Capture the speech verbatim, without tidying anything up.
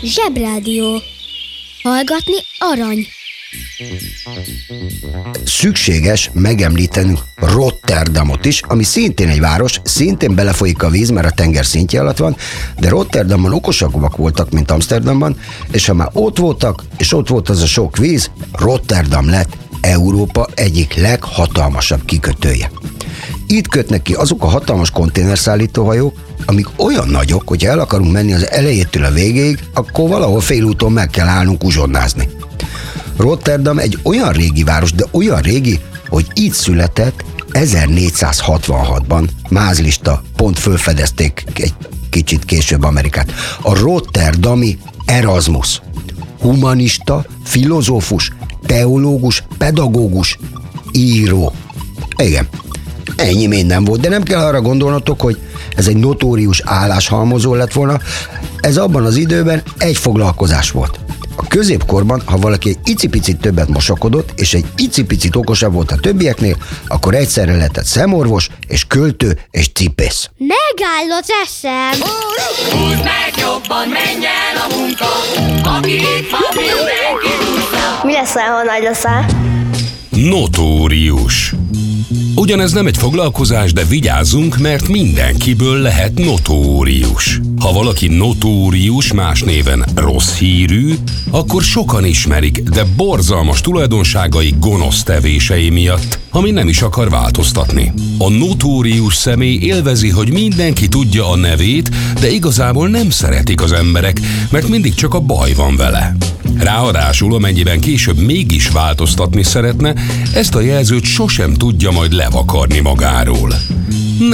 Zsebrádió. Hallgatni arany. Szükséges megemlítenünk Rotterdamot is, ami szintén egy város, szintén belefolyik a víz, mert a tenger szintje alatt van, de Rotterdamban okosabbak voltak, mint Amsterdamban, és ha már ott voltak, és ott volt az a sok víz, Rotterdam lett Európa egyik leghatalmasabb kikötője. Itt kötnek ki azok a hatalmas konténerszállítóhajók, amik olyan nagyok, hogyha el akarunk menni az elejétől a végéig, akkor valahol félúton meg kell állnunk uzsonnázni. Rotterdam egy olyan régi város, de olyan régi, hogy itt született ezernégyszázhatvanhatban, mázlista, pont fölfedezték egy kicsit később Amerikát, a rotterdami Erasmus. Humanista, filozófus, teológus, pedagógus, író. Igen, ennyi minden volt, de nem kell arra gondolnotok, hogy ez egy notórius álláshalmozó lett volna, ez abban az időben egy foglalkozás volt. A középkorban, ha valaki egy icipicit többet mosakodott, és egy icipicit okosabb volt a többieknél, akkor egyszerre lehetett szemorvos, és költő, és cipész. Megáll az eszem! Húzd meg jobban, menj el a munka, aki itt van, mindenki húzza. Mi leszel, ha nagy leszel? Notórius. Ugyanez nem egy foglalkozás, de vigyázzunk, mert mindenkiből lehet notórius. Ha valaki notórius, más néven rossz hírű, akkor sokan ismerik, de borzalmas tulajdonságai gonosz tevései miatt, ami nem is akar változtatni. A notórius személy élvezi, hogy mindenki tudja a nevét, de igazából nem szeretik az emberek, mert mindig csak a baj van vele. Ráadásul, amennyiben később mégis változtatni szeretne, ezt a jelzőt sosem tudja majd levakarni magáról.